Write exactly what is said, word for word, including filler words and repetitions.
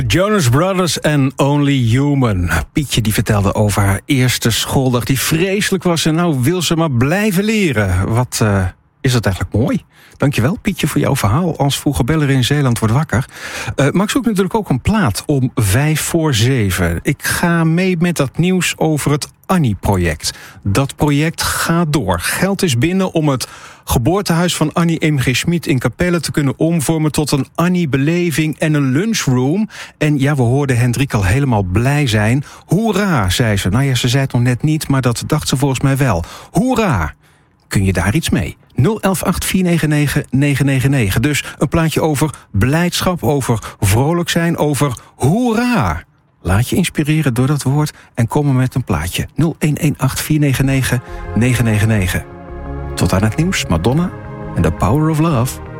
De Jonas Brothers en Only Human. Pietje die vertelde over haar eerste schooldag die vreselijk was en nou wil ze maar blijven leren. Wat uh, is dat eigenlijk mooi. Dankjewel Pietje voor jouw verhaal als vroege beller in Zeeland wordt wakker. Uh, maar ik zoek natuurlijk ook een plaat om vijf voor zeven. Ik ga mee met dat nieuws over het Annie-project. Dat project gaat door. Geld is binnen om het geboortehuis van Annie M G Schmid in Capelle te kunnen omvormen tot een Annie-beleving en een lunchroom. En ja, we hoorden Hendrik al helemaal blij zijn. Hoera, zei ze. Nou ja, ze zei het nog net niet, maar dat dacht ze volgens mij wel. Hoera! Kun je daar iets mee? nul een een acht vier negen negen negen negen negen. Dus een plaatje over blijdschap, over vrolijk zijn, over hoera. Laat je inspireren door dat woord en kom maar met een plaatje. nul een een acht vier negen negen negen negen negen. Tot aan het nieuws, Madonna en The Power of Love.